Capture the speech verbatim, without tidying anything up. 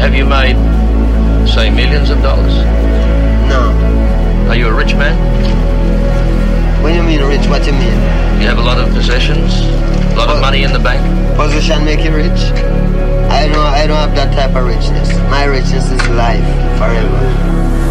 Have you made, say, millions of dollars? No. Are you a rich man? When you mean rich, what you mean? You have a lot of possessions? A lot Well, of money in the bank? Position make you rich? I don't, I don't have that type of richness. My richness is life, forever.